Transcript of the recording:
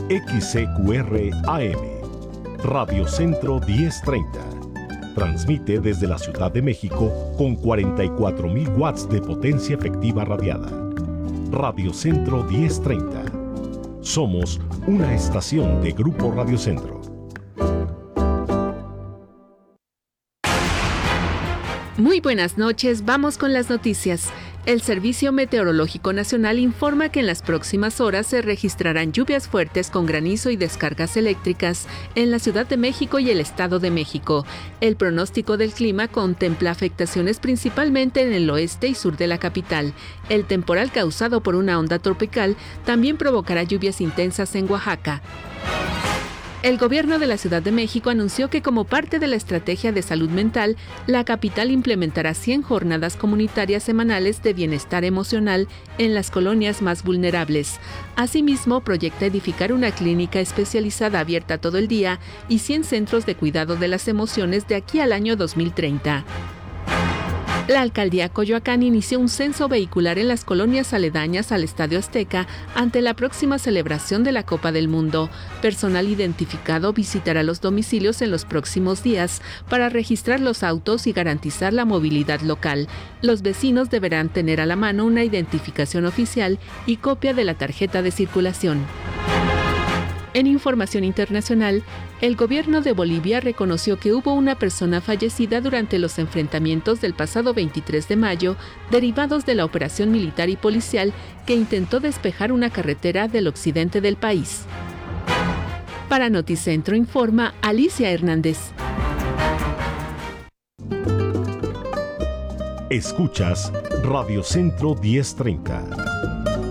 XCQR AM, Radio Centro 1030. Transmite desde la Ciudad de México con 44,000 watts de potencia efectiva radiada. Radio Centro 1030. Somos una estación de Grupo Radio Centro. Muy buenas noches, vamos con las noticias. El Servicio Meteorológico Nacional informa que en las próximas horas se registrarán lluvias fuertes con granizo y descargas eléctricas en la Ciudad de México y el Estado de México. El pronóstico del clima contempla afectaciones principalmente en el oeste y sur de la capital. El temporal causado por una onda tropical también provocará lluvias intensas en Oaxaca. El gobierno de la Ciudad de México anunció que como parte de la estrategia de salud mental, la capital implementará 100 jornadas comunitarias semanales de bienestar emocional en las colonias más vulnerables. Asimismo, proyecta edificar una clínica especializada abierta todo el día y 100 centros de cuidado de las emociones de aquí al año 2030. La alcaldía Coyoacán inició un censo vehicular en las colonias aledañas al Estadio Azteca ante la próxima celebración de la Copa del Mundo. Personal identificado visitará los domicilios en los próximos días para registrar los autos y garantizar la movilidad local. Los vecinos deberán tener a la mano una identificación oficial y copia de la tarjeta de circulación. En información internacional, el gobierno de Bolivia reconoció que hubo una persona fallecida durante los enfrentamientos del pasado 23 de mayo, derivados de la operación militar y policial que intentó despejar una carretera del occidente del país. Para Noticentro informa Alicia Hernández. Escuchas Radio Centro 1030.